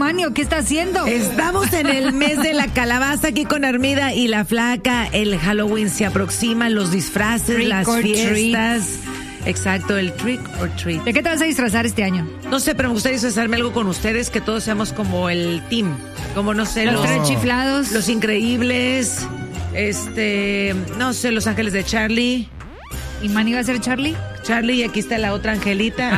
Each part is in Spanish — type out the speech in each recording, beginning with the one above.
Manio, ¿qué está haciendo? Estamos en el mes de la calabaza aquí con Armida y la Flaca. El Halloween se aproxima, los disfraces, Trick las or fiestas. Exacto, el trick or treat. ¿De qué te vas a disfrazar este año? No sé, pero me gustaría disfrazarme algo con ustedes, que todos seamos como el team. Como, no sé, Los tres chiflados. Los Increíbles. No sé, Los Ángeles de Charlie. ¿Y Manny va a ser Charlie? Charlie, y aquí está la otra Angelita.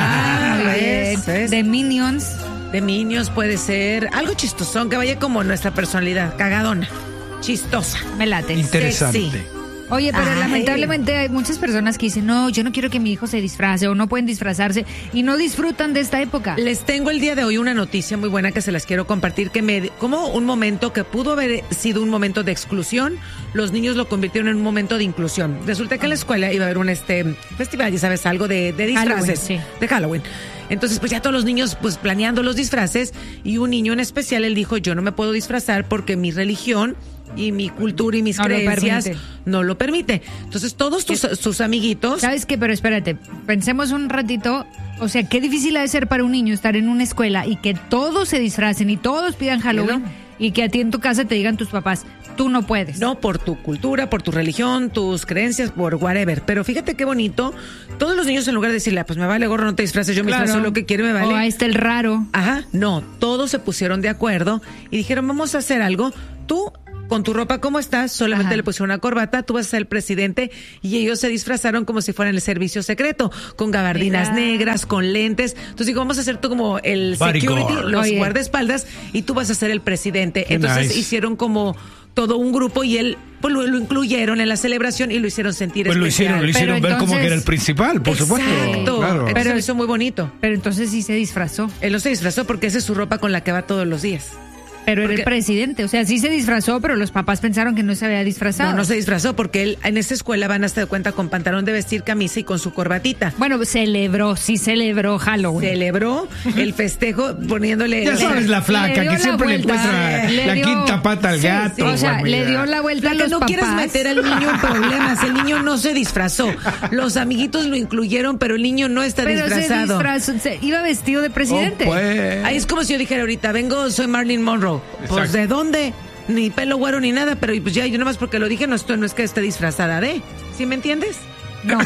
Muy bien. ¿ves? De Minions. De Minions puede ser. Algo chistosón, que vaya como nuestra personalidad. Cagadona. Chistosa. Me late. Interesante. Sí. Oye, pero Ay. lamentablemente hay muchas personas que dicen, no, yo no quiero que mi hijo se disfrace o no pueden disfrazarse y no disfrutan de esta época. Les tengo el día de hoy una noticia muy buena que se las quiero compartir, como un momento que pudo haber sido un momento de exclusión, los niños lo convirtieron en un momento de inclusión. Resulta que en la escuela iba a haber un festival, ya sabes, algo de disfraces, Halloween, sí. de Halloween. Entonces, pues ya todos los niños pues planeando los disfraces, y un niño en especial, él dijo, yo no me puedo disfrazar porque mi religión y mi cultura y mis creencias no lo permite. Entonces todos sus amiguitos... ¿Sabes qué? Pero espérate, pensemos un ratito. O sea, qué difícil ha de ser para un niño estar en una escuela y que todos se disfracen y todos pidan Halloween y que a ti en tu casa te digan tus papás, tú no puedes. No, por tu cultura, por tu religión, tus creencias, por whatever. Pero fíjate qué bonito. Todos los niños, en lugar de decirle, pues me vale gorro, no te disfraces, yo me disfrazo lo que quiero, me vale. O ahí está el raro. Ajá, no, todos se pusieron de acuerdo y dijeron, vamos a hacer algo. Tú, con tu ropa como estás, solamente le pusieron una corbata, tú vas a ser el presidente, y ellos se disfrazaron como si fueran el servicio secreto, con gabardinas negras, con lentes. Entonces digo, vamos a hacer tú como el security, los guardaespaldas, y tú vas a ser el presidente. Entonces hicieron como todo un grupo y él pues lo incluyeron en la celebración y lo hicieron sentir especial. Lo hicieron ver como que era el principal, por supuesto. Claro. Pero lo hizo muy bonito. Pero entonces sí se disfrazó. Él no se disfrazó porque esa es su ropa con la que va todos los días. Pero era el presidente, o sea, sí se disfrazó, pero los papás pensaron que no se había disfrazado. No se disfrazó porque él en esa escuela van a estar de cuenta con pantalón de vestir, camisa y con su corbatita. Bueno, celebró Halloween. Celebró el festejo poniéndole... Ya sabes la Flaca, que siempre le encuentra la quinta pata al gato. Sí, o sea, le dio la vuelta a los no papás. Quieres meter al niño en problemas, el niño no se disfrazó. Los amiguitos lo incluyeron, pero el niño no está disfrazado. Iba vestido de presidente. Ahí es como si yo dijera ahorita, soy Marilyn Monroe. Exacto. Pues ¿de dónde? Ni pelo güero ni nada, pero pues ya yo nomás porque lo dije no es que esté disfrazada de. ¿Sí me entiendes? No.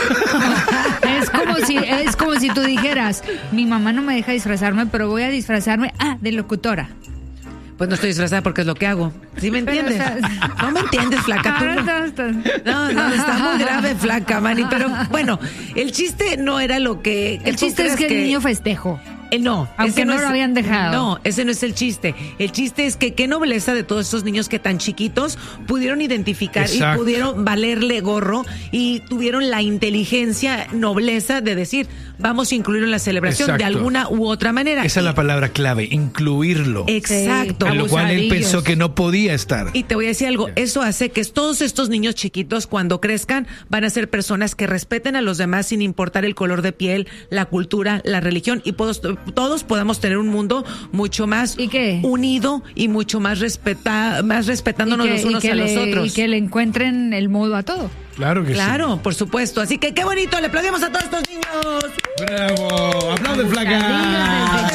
Es como si tú dijeras, mi mamá no me deja disfrazarme, pero voy a disfrazarme de locutora. Pues no estoy disfrazada porque es lo que hago. ¿Sí me entiendes? No me entiendes, Flaca. No, está muy grave, Flaca, Manny. Pero bueno, el chiste no era lo que... El chiste es que el niño festejó. No, aunque no lo habían dejado. No, ese no es el chiste. El chiste es que qué nobleza de todos estos niños que tan chiquitos pudieron identificar y pudieron valerle gorro y tuvieron la inteligencia, nobleza de decir, vamos a incluirlo en la celebración de alguna u otra manera. Esa es la palabra clave, incluirlo. Exacto. En lo cual él pensó que no podía estar. Y te voy a decir algo, eso hace que todos estos niños chiquitos, cuando crezcan, van a ser personas que respeten a los demás sin importar el color de piel, la cultura, la religión, y todos podamos tener un mundo mucho más unido y mucho más respetándonos los unos a los otros. Y que le encuentren el modo a todo. Claro que sí. Claro, por supuesto. Así que qué bonito, le aplaudimos a todos estos niños. ¡Bravo! ¡Aplaude, Flaca!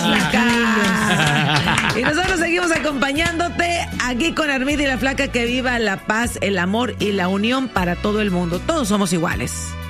Y nosotros seguimos acompañándote aquí con Armida y la Flaca. Que viva la paz, el amor y la unión para todo el mundo. Todos somos iguales.